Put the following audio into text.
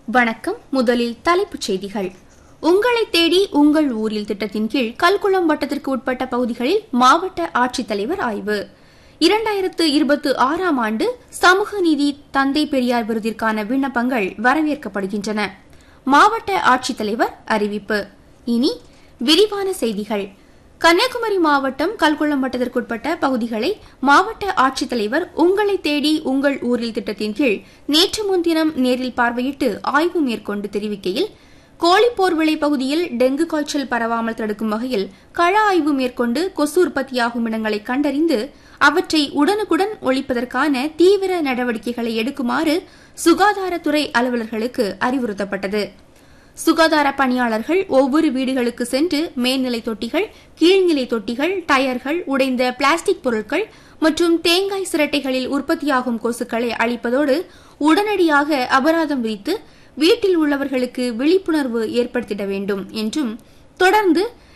வணக்கம். முதலில் தலைப்புச் செய்திகள். உங்களை தேடி உங்கள் ஊரில் திட்டத்தின் கீழ் கல்குளம் வட்டத்திற்கு உட்பட்ட பகுதிகளில் மாவட்ட ஆட்சித்தலைவர் ஆய்வு. 2026ஆம் ஆண்டு சமூக நீதி தந்தை பெரியார் விருதிற்கான விண்ணப்பங்கள் வரவேற்கப்படுகின்றன. மாவட்ட ஆட்சித்தலைவர் அறிவிப்பு. இனி விரிவான செய்திகள். கன்னியாகுமரி மாவட்டம் கல்குளம் வட்டத்திற்குட்பட்ட பகுதிகளை மாவட்ட ஆட்சித்தலைவர் உங்களை தேடி உங்கள் ஊரில் திட்டத்தின் கீழ் நேற்று முன்தினம் நேரில் பார்வையிட்டு ஆய்வு மேற்கொண்டு தெரிவிக்கையில், கோழிப்போர்விளை பகுதியில் டெங்கு காய்ச்சல் பரவாமல் தடுக்கும் வகையில் கள ஆய்வு மேற்கொண்டு கொசு உற்பத்தியாகும் இடங்களை கண்டறிந்து அவற்றை உடனுக்குடன் ஒழிப்பதற்கான தீவிர நடவடிக்கைகளை எடுக்குமாறு சுகாதாரத்துறை அலுவலர்களுக்கு அறிவுறுத்தப்பட்டது. சுகாதார பணியாளர்கள் ஒவ்வொரு வீடுகளுக்கு சென்று மேல்நிலை தொட்டிகள், கீழ்நிலை தொட்டிகள், டயர்கள், உடைந்த பிளாஸ்டிக் பொருட்கள் மற்றும் தேங்காய் சிரட்டைகளில் உற்பத்தியாகும் கொசுக்களை அழிப்பதோடு உடனடியாக அபராதம் விதித்து வீட்டில் உள்ளவர்களுக்கு விழிப்புணர்வு ஏற்படுத்திட வேண்டும் என்றும், தொடர்ந்து